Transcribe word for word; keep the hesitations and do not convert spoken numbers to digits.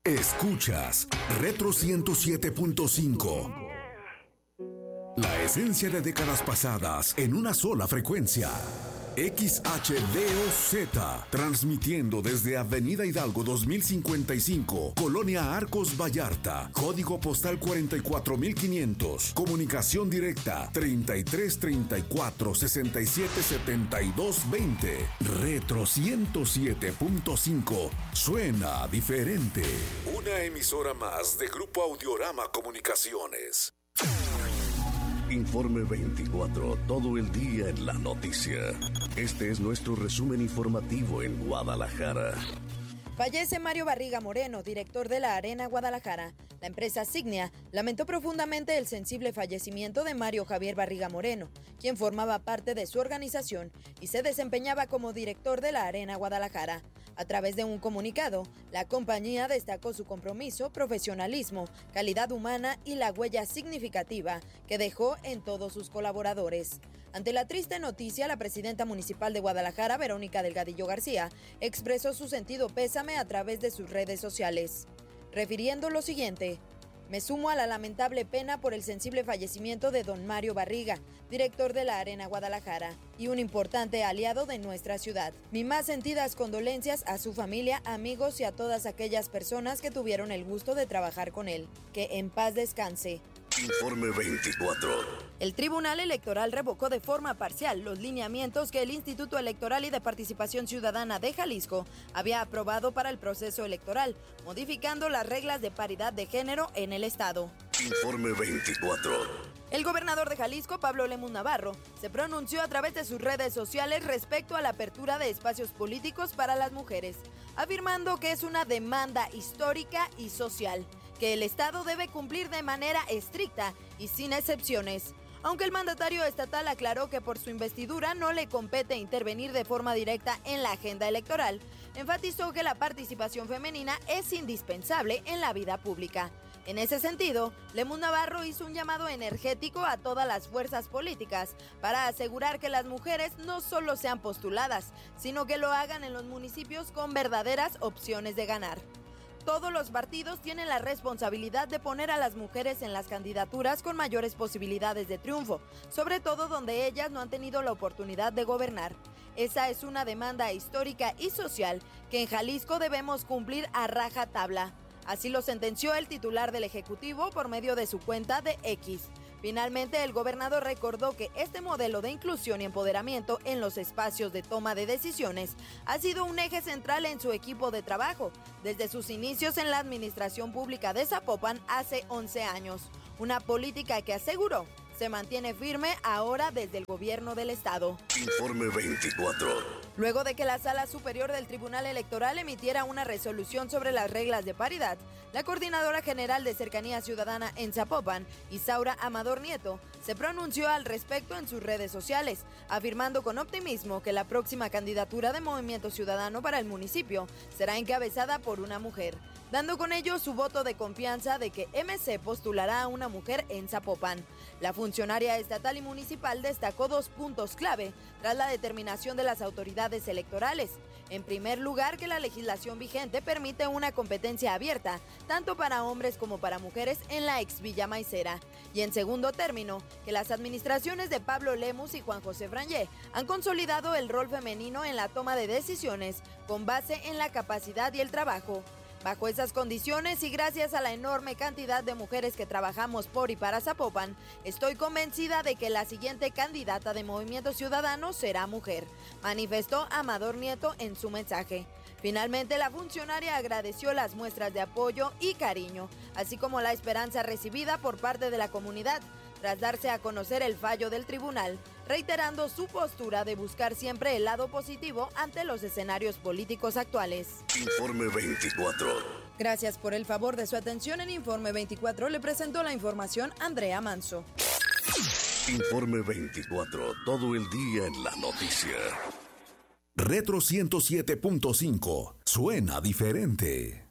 Escuchas Retro ciento siete punto cinco. La esencia de décadas pasadas en una sola frecuencia. X H D O Z, transmitiendo desde Avenida Hidalgo dos mil cincuenta y cinco, Colonia Arcos Vallarta, código postal cuarenta y cuatro mil quinientos, comunicación directa treinta y tres treinta y cuatro sesenta y siete setenta y dos veinte. Retro ciento siete punto cinco, suena diferente. Una emisora más de Grupo Audiorama Comunicaciones. Informe veinticuatro, todo el día en la noticia. Este es nuestro resumen informativo en Guadalajara. Fallece Mario Barriga Moreno, director de la Arena Guadalajara. La empresa Signia lamentó profundamente el sensible fallecimiento de Mario Javier Barriga Moreno, quien formaba parte de su organización y se desempeñaba como director de la Arena Guadalajara. A través de un comunicado, la compañía destacó su compromiso, profesionalismo, calidad humana y la huella significativa que dejó en todos sus colaboradores. Ante la triste noticia, la presidenta municipal de Guadalajara, Verónica Delgadillo García, expresó su sentido pésame a través de sus redes sociales, refiriendo lo siguiente: me sumo a la lamentable pena por el sensible fallecimiento de don Mario Barriga, director de la Arena Guadalajara y un importante aliado de nuestra ciudad. Mis más sentidas condolencias a su familia, amigos y a todas aquellas personas que tuvieron el gusto de trabajar con él. Que en paz descanse. Informe veinticuatro. El Tribunal Electoral revocó de forma parcial los lineamientos que el Instituto Electoral y de Participación Ciudadana de Jalisco había aprobado para el proceso electoral, modificando las reglas de paridad de género en el estado. Informe veinticuatro. El gobernador de Jalisco, Pablo Lemus Navarro, se pronunció a través de sus redes sociales respecto a la apertura de espacios políticos para las mujeres, afirmando que es una demanda histórica y social, que el Estado debe cumplir de manera estricta y sin excepciones. Aunque el mandatario estatal aclaró que por su investidura no le compete intervenir de forma directa en la agenda electoral, enfatizó que la participación femenina es indispensable en la vida pública. En ese sentido, Lemus Navarro hizo un llamado energético a todas las fuerzas políticas para asegurar que las mujeres no solo sean postuladas, sino que lo hagan en los municipios con verdaderas opciones de ganar. Todos los partidos tienen la responsabilidad de poner a las mujeres en las candidaturas con mayores posibilidades de triunfo, sobre todo donde ellas no han tenido la oportunidad de gobernar. Esa es una demanda histórica y social que en Jalisco debemos cumplir a raja tabla. Así lo sentenció el titular del Ejecutivo por medio de su cuenta de X. Finalmente, el gobernador recordó que este modelo de inclusión y empoderamiento en los espacios de toma de decisiones ha sido un eje central en su equipo de trabajo, desde sus inicios en la administración pública de Zapopan hace once años. Una política que aseguró se mantiene firme ahora desde el gobierno del estado. Informe veinticuatro. Luego de que la Sala Superior del Tribunal Electoral emitiera una resolución sobre las reglas de paridad, la Coordinadora General de Cercanía Ciudadana en Zapopan, Isaura Amador Nieto, se pronunció al respecto en sus redes sociales, afirmando con optimismo que la próxima candidatura de Movimiento Ciudadano para el municipio será encabezada por una mujer, dando con ello su voto de confianza de que M C postulará a una mujer en Zapopan. La funcionaria estatal y municipal destacó dos puntos clave tras la determinación de las autoridades electorales. En primer lugar, que la legislación vigente permite una competencia abierta, tanto para hombres como para mujeres en la ex Villa Maicera. Y en segundo término, que las administraciones de Pablo Lemus y Juan José Frangé han consolidado el rol femenino en la toma de decisiones con base en la capacidad y el trabajo. Bajo esas condiciones y gracias a la enorme cantidad de mujeres que trabajamos por y para Zapopan, estoy convencida de que la siguiente candidata de Movimiento Ciudadano será mujer, manifestó Amador Nieto en su mensaje. Finalmente, la funcionaria agradeció las muestras de apoyo y cariño, así como la esperanza recibida por parte de la comunidad, tras darse a conocer el fallo del tribunal, reiterando su postura de buscar siempre el lado positivo ante los escenarios políticos actuales. Informe veinticuatro. Gracias por el favor de su atención. En Informe veinticuatro le presentó la información Andrea Manso. Informe veinticuatro, todo el día en la noticia. Retro ciento siete punto cinco, suena diferente.